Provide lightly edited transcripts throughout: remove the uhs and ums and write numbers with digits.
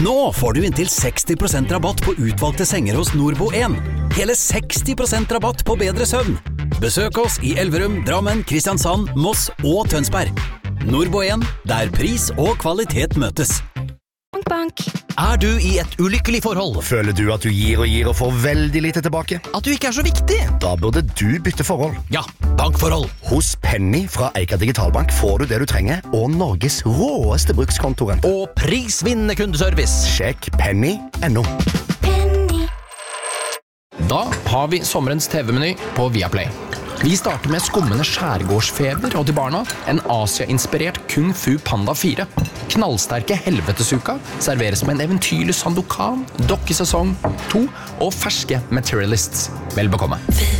Nå får du inntil 60% rabatt på utvalgte senger hos Nordbo1. Hele 60% rabatt på bedre søvn. Besøk oss i Elverum, Drammen, Kristiansand, Moss og Tønsberg. Nordbo1, der pris og kvalitet møtes. Bank, bank. Er du i et ulykkelig forhold? Føler du at du gir og får veldig lite tilbake? At du ikke er så viktig? Da burde du bytte forhold. Ja, bankforhold. Hos Penny fra Eika Digitalbank får du det du trenger, og Norges råeste brukskontoren. Og prisvinnende kundeservice. Sjekk penny.no. Penny. Da har vi sommerens TV-meny på Viaplay. Vi starter med skummende skjærgårdsfeber og til barna en Asia-inspirert Kung Fu Panda 4. Knallsterke helvetesuka serveres med en eventyrlig Sandokan, dokkesesong 2 og ferske Materialists. Vel bekomme.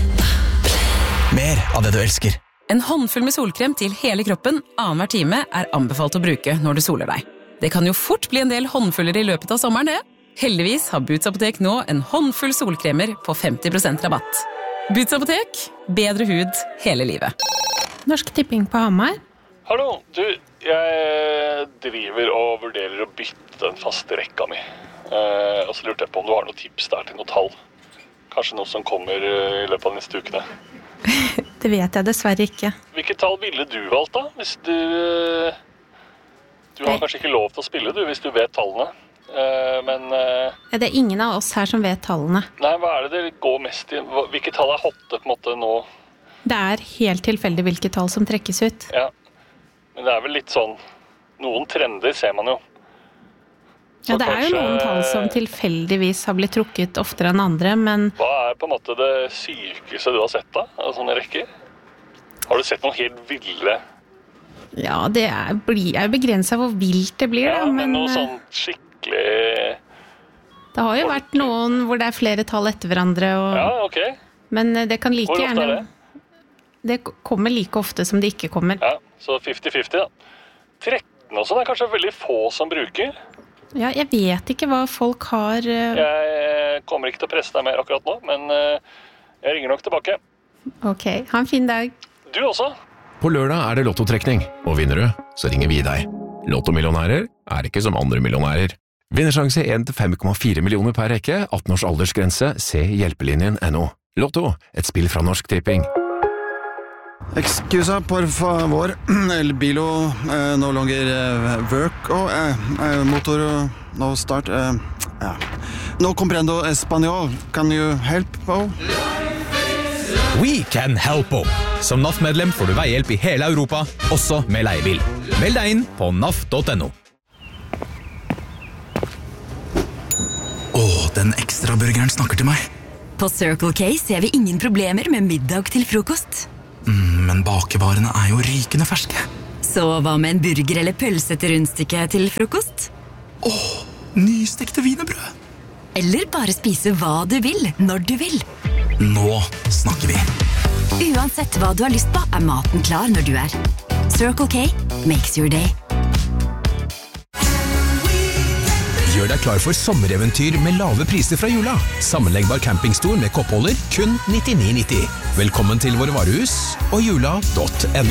Mer av det du elsker. En håndfull med solkrem til hele kroppen annenhver time er anbefalt å bruke når du soler deg. Det kan jo fort bli en del håndfuller i løpet av sommeren, det. Heldigvis har Boots Apotek nå en håndfull solkremer på 50% rabatt. Boots Apotek, bedre hud hele livet. Norsk Tipping på Hamar. Hallo, du, jeg driver og vurderer å bytte den faste rekka mi. Og så lurte jeg på om du har noen tips der til noe tall. Kanskje noe som kommer i løpet av neste ukene. Det vet jeg dessverre ikke. Hvilket tall ville du valgt da? Hvis du har kanskje ikke lov til å spille du, hvis du vet tallene. Men Det er ingen av oss her som vet tallene. nei, hva er det går mest i? Hvilke tall er hotte på en måte nå? Det er helt tilfeldig hvilke tall som trekkes ut. Ja, men det er vel litt sånn, noen trender ser man jo. Ja, det er jo noen tall som tilfeldigvis har blitt trukket oftere enn andre, men Hva er på en måte det sykeste du har sett da, av sånne rekker? Har du sett noen helt ville? ja, det er jo begrenset hvor vilt det blir, Ja, da. men Men noe sånn skikkelig... det har jo vært noen hvor det er flere tall etter hverandre, Ja, ok. men det kan like Hvor ofte gjerne er det? Det kommer like ofte som det ikke kommer. Ja, så 50-50 da. 13 og sånn er kanskje veldig få som bruker. Ja, jeg vet ikke hva folk har Jeg kommer ikke til å presse deg mer akkurat nå, men jeg ringer nok tilbake. Ok, ha en fin dag. Du også? På lørdag er det lottotrekning, og vinner du, så ringer vi deg. Lottomillionærer er ikke som andre millionærer. Vinnersjanse 1-5,4 millioner per rekke, 18 års aldersgrense, se hjelpelinjen.no. Lotto, et spill fra Norsk Tipping. Excusa, por favor. El bilo no longer work. Motor no start. No comprendo español. Can you help? We can help. Som NAF-medlem får du veihjelp i hele Europa, også med leiebil. Meld deg inn på naf.no. Den ekstra burgeren snakker til meg. På Circle K ser vi ingen problemer med middag til frokost. Men bakevarene er jo rykende ferske. Så hva med en burger eller pølse til rundstykke til frokost? Nystekte wienerbrød. Eller bare spise hva du vil, når du vil. Nå snakker vi. Uansett hva du har lyst på, er maten klar når du er. Circle K makes your day. Gjør deg klar for sommereventyr med lave priser fra Jula. Sammenleggbar campingstol med koppholder, kun 99,90. Velkommen til våre varehus og jula.no.